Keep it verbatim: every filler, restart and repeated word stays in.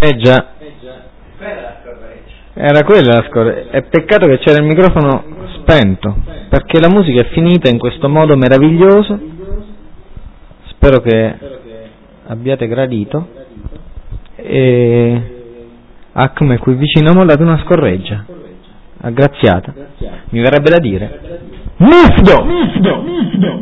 scorreggia. Era quella la scorreggia. È peccato che c'era il microfono spento, perché la musica è finita in questo modo meraviglioso. Spero che abbiate gradito. E Acme qui vicino ha mollato una scorreggia aggraziata, mi verrebbe da dire Mufdo!